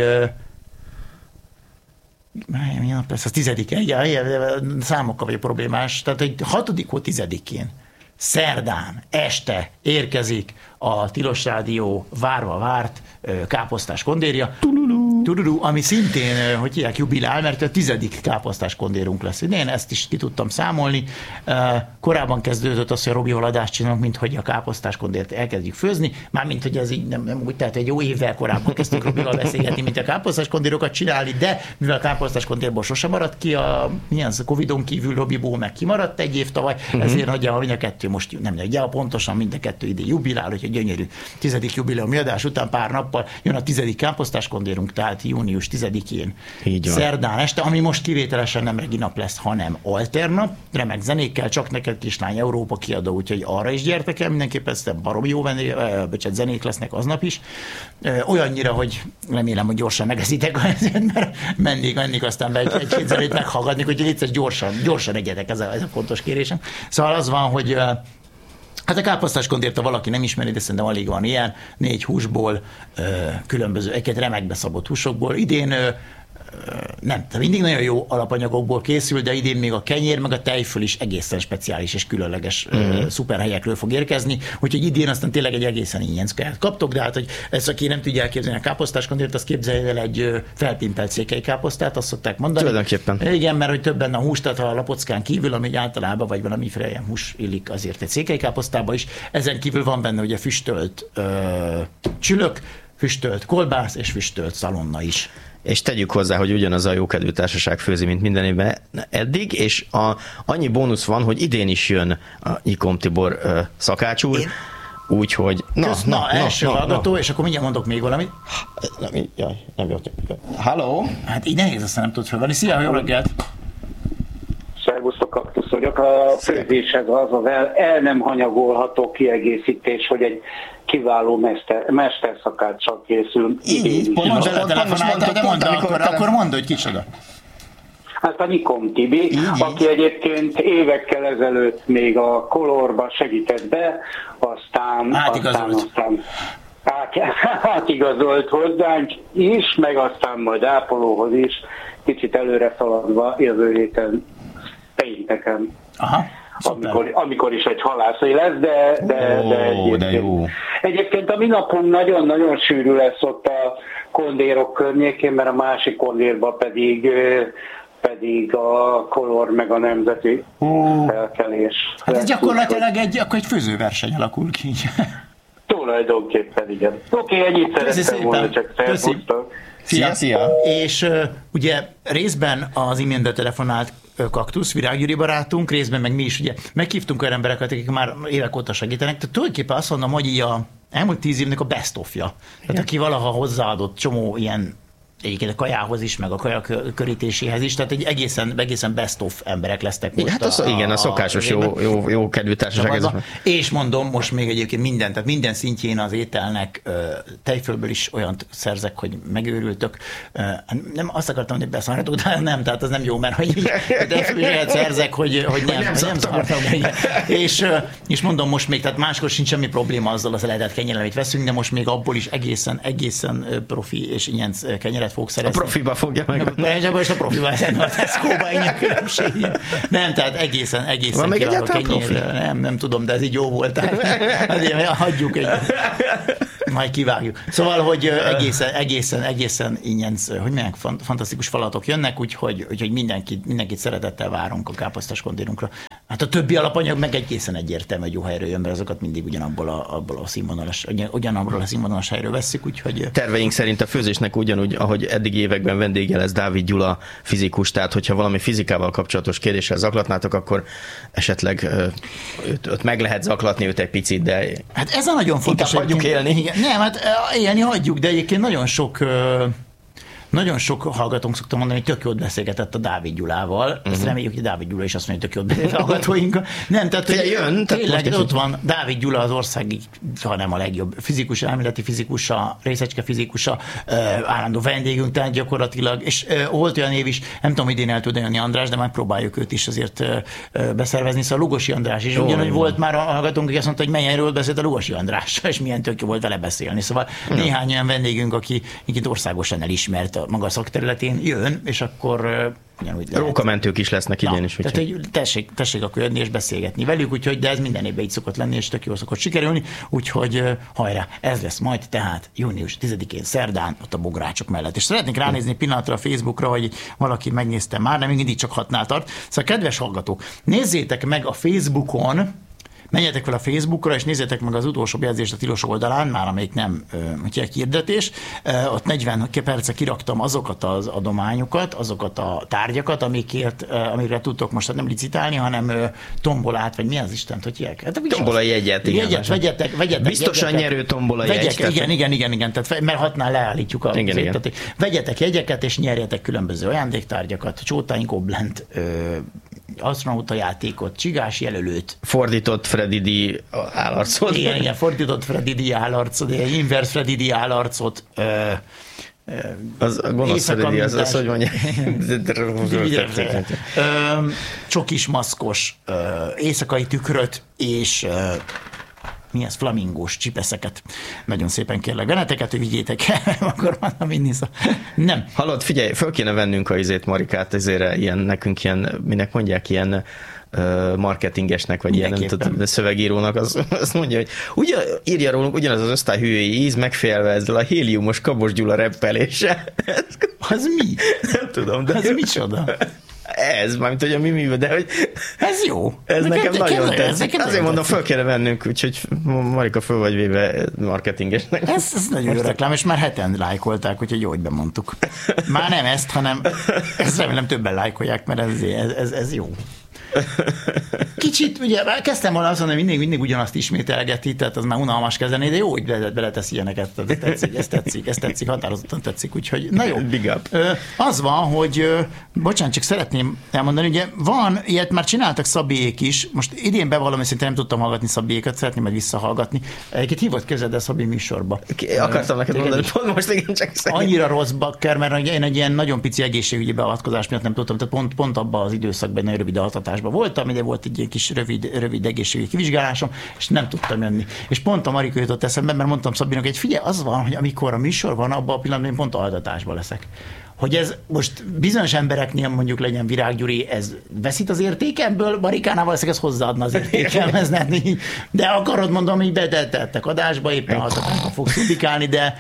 milyen nap lesz, az 10-e, számokkal vagy problémás, tehát egy 6-10-én szerdán este érkezik a Tilos Rádió várva várt káposztás kondérja, ami szintén, hogy hívják, jubilál, mert a 10. káposztás kondérunk lesz. Én ezt is ki tudtam számolni. Korábban kezdődött az, hogy a Robival adást csinálunk, mint hogy a káposztás kondért elkezdjük főzni, mármint, hogy ez így nem úgy, tehát egy jó évvel korábban kezdtük Robival beszélgetni, mint a káposztás kondérokat csinálni, de mivel a káposztás kondérból sosem maradt ki, a Covidon kívül Robiból meg kimaradt egy év tavaly, ezért nagyjából mind a kettő most nem nagyjából pontosan mind a kettő idén jubilál, hogy egy gyönyörű 10. jubileumi adás után pár nappal jön a 10. káposztás kondérunk, tehát június 10-én szerdán este, ami most kivételesen nem regi nap lesz, hanem alternap, remek zenékkel, csak neked kislány Európa kiadó, úgyhogy arra is gyertek el, mindenképpen ezt baromi jó zenék lesznek aznap is. Olyannyira, hogy remélem, hogy gyorsan megeszitek, mert mennék aztán be egy zenét meghallgatni, hogy egyszer gyorsan egyetek, ez a fontos kérésem. Szóval az van, hogy hát a káposztás kondért, ha valaki nem ismeri, de szerintem alig van ilyen, 4 húsból, különböző, egy remekbe szabott húsokból. Idén nem, mindig nagyon jó alapanyagokból készül, de idén még a kenyér, meg a tejföl is egészen speciális és különleges szuper helyekről fog érkezni, úgyhogy idén aztán tényleg egy egészen ingyenszkát kaptok, de hát, hogy ezt aki nem tudja elképzelni a káposztás kondért, azt képzelje el egy felpimpelt székely káposztát, azt szokták mondani. Tulajdonképpen. Igen, mert hogy többen a hús, tehát a lapockán kívül, ami általában, vagy valamiféle ilyen hús illik azért egy székely káposztába is, ezen kívül van benne ugye füstölt csülök, füstölt kolbász és füstölt szalonna is. És tegyük hozzá, hogy ugyanaz a jókedvű társaság főzi, mint minden évben eddig, és annyi bónusz van, hogy idén is jön a Nyikom Tibor szakács úr, úgyhogy... első hallgató, és akkor mindjárt mondok még valamit. Nem jó. Halló? Hát így nehéz, aztán nem tudsz felvenni. Szia, jó reggelt! Szervusztok, Kaktusz vagyok. A főzéshez az el nem hanyagolható kiegészítés, hogy egy kiváló mesterszakáccsal készül. Így, pont telefonáltál, de akkor mondd, hogy kicsoda. Hát a Nikon Tibi, aki egyébként évekkel ezelőtt még a Colorba segített be, aztán átigazolt hozzánk is, meg aztán majd ápolóhoz is, kicsit előre szaladva jövő héten pénteken. Aha. Amikor is egy halászai lesz, de jó. Egyébként a mi napunk nagyon-nagyon sűrű lesz ott a kondérok környékén, mert a másik kondérban pedig a Color meg a nemzeti felkelés. Hát ez gyakorlatilag akkor egy főzőverseny alakul ki. Tulajdonképpen igen. Oké, ennyit szerettem volna, csak szervusztok. Szia! És ugye részben az imént betelefonált Kaktusz, Virág Gyuri barátunk, részben meg mi is ugye meghívtunk olyan embereket, akik már évek óta segítenek. Tehát tulajdonképpen azt mondom, hogy így a elmúlt 10 évnek a best of-ja. Tehát aki valaha hozzáadott csomó ilyen egyébként a kajához is, meg a kaja körítéséhez is, tehát egy egészen best of emberek lesznek most. Hát a szokásos jó kedvű társaság. És mondom, most még egyébként minden szintjén az ételnek tejfölből is olyan szerzek, hogy megőrültök. Nem azt akartam, hogy beszarhatok, de nem, tehát az nem jó, mert hogy tejfölből is olyan szerzek, hogy nem szartam. És mondom, most még, tehát máskor sincs semmi probléma azzal az lehetett kenyerrel, amit veszünk, de most még abból is egészen profi és ingyenc kenyeret fog szerezni. A profiba fogja meg. És a profiba ezen a Tesco-ba ennyi különbség. Nem, tehát egészen kiváló kenyér. Nem tudom, de ez így jó volt. Hagyjuk egy... Majd kivágjuk. Szóval, hogy egészen ingyenc, hogy milyen fantasztikus falatok jönnek, úgyhogy mindenkit szeretettel várunk a káposztás kondérunkra. Hát a többi alapanyag meg egészen egyértelmű, hogy jó helyről jön, mert azokat mindig ugyanabból a színvonalas helyről vesszük, úgyhogy... Terveink szerint a főzésnek ugyanúgy, ahogy eddig években vendége lesz Dávid Gyula fizikus, tehát hogyha valami fizikával kapcsolatos kérdéssel zaklatnátok, akkor esetleg őt meg lehet zaklatni őt egy picit, de... Hát ez a nagyon fontos. Hagyjuk élni. Igen. Nem, hát élni hagyjuk, de egyébként nagyon sok hallgatónk szoktam mondani, hogy tök jót beszélgetett a Dávid Gyulával. Ezt reméljük, hogy Dávid Gyula is azt mondja, hogy tök jót beszélt a hallgatóinkkal. Nem, tehát jön, tényleg ott van Dávid Gyula az ország, ha nem a legjobb fizikus, elméleti fizikusa, részecske fizikusa, állandó vendégünk, tehát gyakorlatilag, és volt olyan év is, nem tudom, hogy én el tud jönni András, de megpróbáljuk őt is azért beszervezni. Szóval Lugosi András is. Ugyanúgy volt már a hallgatónk, aki azt mondta, hogy melyenről beszélt a Lugosi András, és milyen tök jó volt vele beszélni. Szóval néhány olyan vendégünk, aki országosan elismert maga szakterületén jön, és akkor ugyanúgy lehet. Rókamentők is lesznek idén is. Tehát, hogy tessék akkor jönni és beszélgetni velük, úgyhogy de ez minden évben így szokott lenni, és tök jól szokott sikerülni, úgyhogy hajrá, ez lesz majd tehát június 10-én szerdán ott a Bográcsok mellett. És szeretnék ránézni pillanatra a Facebookra, hogy valaki megnézte már, de még mindig csak 6-nál tart. Szóval kedves hallgatók, nézzétek meg a Facebookon, menjetek fel a Facebookra, és nézzétek meg az utolsó bejegyzést a tilos oldalán, már amelyik nem hirdetés. Ott 40 perce kiraktam azokat az adományokat, azokat a tárgyakat, amikre tudtok most nem licitálni, hanem tombolát, vagy mi az Istent, hogy hívják? Hát, tombola jegyet, igen. Vegyetek. Biztosan nyerő tombola jegy. Igen, tehát, mert 6-nál leállítjuk a igen. Vegyetek jegyeket, és nyerjetek különböző ajándéktárgyakat, Csótány Goblent, asztronauta játékot, csigás jelölőt. Fordított Freddy D. állarcot. Igen, fordított Freddy D. állarcot, inverse Freddy D. állarcot. Az gonosz Freddy, az hogy mondja? Csokis maszkos, éjszakai tükröt, és mi ez, flamingós csipeszeket. Nagyon szépen kérlek benneteket, hogy vigyétek el, akkor mondom inni. Nem. Hallod, figyelj, föl kéne vennünk a Marikát, ezért nekünk ilyen, minek mondják, ilyen marketingesnek, vagy ilyen, nem tudom, de szövegírónak, azt mondja, hogy írja rólunk ugyanaz az osztály hülyei íz, megfélve ezzel a héliumos Kabos Gyula reppeléssel. Az mi? Nem tudom. De az micsoda? Ez, mármint, hogy a mimi, de hogy... Ez jó. Ez nekem nagyon tetszik. Azért mondom, föl kéne vennünk, úgyhogy Marika, föl vagy véve marketingesnek. Ez nagyon jó reklám, és már 7-en lájkolták, úgyhogy jó, hogy bemondtuk. Már nem ezt, hanem ezt remélem többen lájkolják, mert ez jó. Kicsit, ugye kezdtem volna azt mondani, hogy mindig ugyanazt ismételgeti, tehát az már unalmas kezdeni, de jó, hogy beletesz ilyeneket, ez tetszik, határozottan tetszik, úgyhogy na jó. Big up. Az van, hogy, bocsánat, csak szeretném elmondani, ugye van, ilyet már csináltak Szabiék is, most idén bevallom, hogy szinte nem tudtam hallgatni Szabiékat, szeretném majd visszahallgatni. Egyébként hívott közed a Szabi műsorba. Akartam neked mondani, pont most igen, csak szerintem. Annyira rossz bakker, mert én egy ilyen nagyon pici egészségügyi beavatkozás miatt nem tudtam, tehát pont abban az időszakban, nagyon rövid altatásban voltam, ide volt egy ilyen kis rövid egészségügyi kivizsgálásom, és nem tudtam jönni. És pont a Marika jutott eszembe, mert mondtam Szabinak, hogy figyelj, az van, hogy amikor a műsor van, abban a pillanatban én pont altatásban leszek. Hogy ez most bizonyos embereknél mondjuk legyen Virág Gyuri, ez veszít az értékemből, Marikánál valószínűleg ez hozzáadna az értékemhez, de akarod mondom, hogy betettek adásba, éppen altatásba fogsz publikálni, de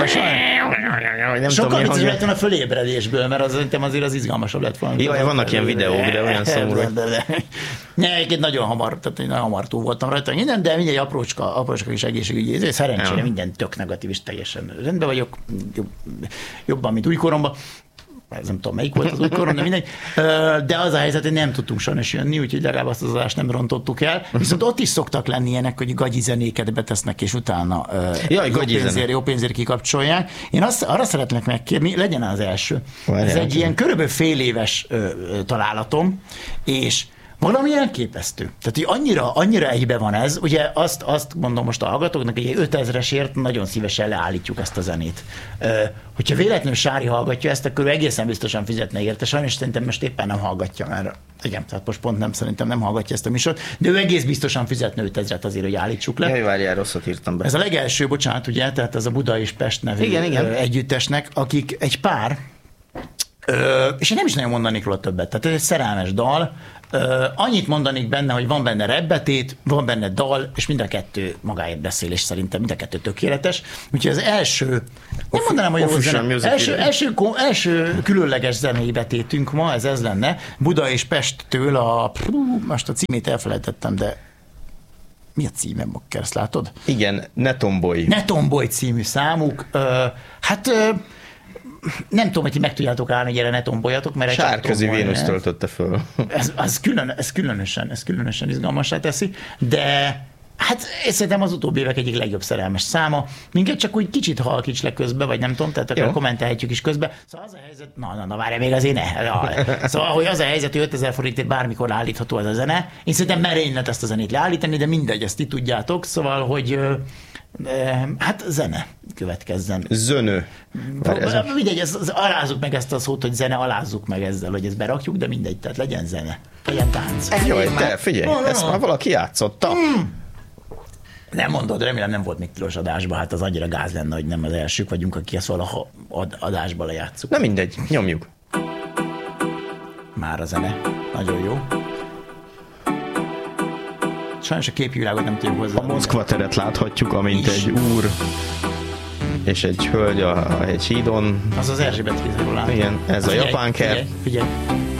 sokkal vicces lett a fölébredésből, mert szerintem azért az izgalmasabb lett volna. Jó, vannak ilyen videók, de olyan szomorú. Ne, egyébként nagyon hamar túl voltam rajta, minden, de mindegy aprócska is egészségügyi, szerencsére minden tök negatív, és teljesen rendben vagyok, jobban, mint újkoromban. Ez nem tudom, melyik volt az újkoron, de mindegy. De az a helyzet, hogy nem tudtunk sajnos jönni, úgyhogy legalább azt az adást nem rontottuk el. Viszont ott is szoktak lenni ilyenek, hogy gagyi zenéket betesznek, és utána jó pénzért kikapcsolják. Én arra szeretnék megkérni, legyen az első. Ez egy ilyen körülbelül fél éves találatom, és valami elképesztő. Tehát, hogy annyira egybe van ez, ugye azt mondom most a hallgatóknak, hogy 5000-esért nagyon szívesen leállítjuk ezt a zenét. Hogyha véletlenül Sári hallgatja ezt, akkor egészen biztosan fizetne érte. Sajnos szerintem most éppen nem hallgatja, mert igen, tehát most pont szerintem nem hallgatja ezt a műsort, de ő egész biztosan fizetne 5000-et azért, hogy állítsuk le. Jaj, várjál, rosszat írtam be. Ez a legelső, bocsánat, ugye, tehát ez a Buda és Pest nevű együttesnek, akik egy pár, és én nem is nagyon mondanék róla többet, tehát ez egy szerelmes dal. Annyit mondanék benne, hogy van benne rebbetét, van benne dal, és mind a kettő magáért beszél, és szerintem mind a kettő tökéletes. Úgyhogy az első, nem mondanám, hogy első különleges zenei betétünk ma, ez lenne, Buda és Pesttől most a címét elfelejtettem, de mi a címe, Bakker, ezt látod? Igen, Ne tombolj. Ne tombolj című számuk. Nem tudom, hogy ti meg tudjátok állni, hogy erre ne tomboljatok, mert Sárközi Vénusz töltötte föl. Ez különösen izgalmassá teszi, de hát szerintem az utóbbi évek egyik legjobb szerelmes száma. Minket csak úgy kicsit halkíts le közbe, vagy nem tudom, tehát akkor kommentelhetjük is közbe. Szóval az a helyzet, na várj, még azért ne. Szóval, hogy az a helyzet, hogy 5000 forintért bármikor állítható ez a zene. Én szerintem merénylet lehet ezt a zenét leállítani, de mindegy, ezt ti tudjátok. Szóval, hogy hát zene következzen. Zönő. Mindegy, alázzuk meg ezt a szót, hogy zene, alázzuk meg ezzel, hogy ezt berakjuk, de mindegy, tehát legyen zene. Legyen tánc. Jaj, te figyelj, ezt már valaki játszotta. Nem mondod, remélem nem volt még tilos adásban, hát az annyira gáz lenne, hogy nem az elsők vagyunk, aki ezt valaha adásba lejátszuk. Na mindegy, nyomjuk. Már a zene. Nagyon jó. Sajnos a képvilágot nem tudjuk hozzá. A Moszkva teret láthatjuk, amint egy úr és egy hölgy egy hídon. Az az Erzsébet vízről. Igen, ez a japán kert. Figyelj.